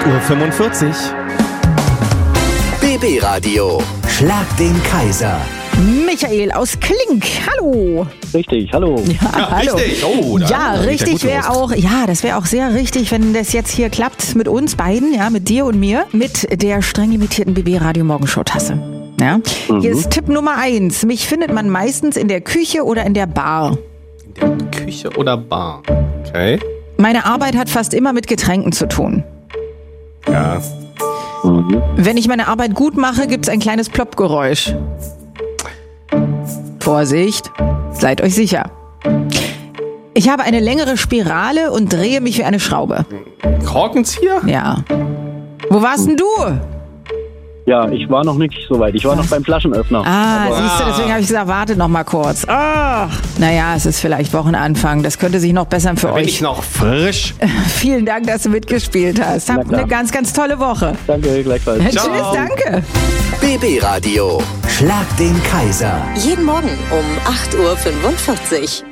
8:45 Uhr. BB Radio. Schlag den Kaiser. Michael aus Klink, hallo. Richtig, hallo. Ja, hallo. Richtig. Oh, da Ja, geht der richtig gut wäre los. auch, ja, das wäre auch sehr richtig, wenn das jetzt hier klappt mit uns beiden, ja, mit dir und mir, mit der streng limitierten BB Radio Morgenshow Tasse. Ja. Hier ist Tipp Nummer 1. Mich findet man meistens in der Küche oder in der Bar. In der Küche oder Bar? Okay. Meine Arbeit hat fast immer mit Getränken zu tun. Ja. Wenn ich meine Arbeit gut mache, gibt's ein kleines Ploppgeräusch. Vorsicht, seid euch sicher. Ich habe eine längere Spirale und drehe mich wie eine Schraube. Korkenzieher? Ja. Wo warst denn du? Ja, ich war noch nicht so weit. Ich war noch beim Flaschenöffner. Siehst du, deswegen habe ich gesagt, warte noch mal kurz. Naja, es ist vielleicht Wochenanfang. Das könnte sich noch bessern für Da bin euch. ich noch frisch. Vielen Dank, dass du mitgespielt hast. Na Habt klar. eine ganz, ganz tolle Woche. Danke, gleichfalls. Tschüss, danke. BB Radio. Schlag den Kaiser. Jeden Morgen um 8:45 Uhr.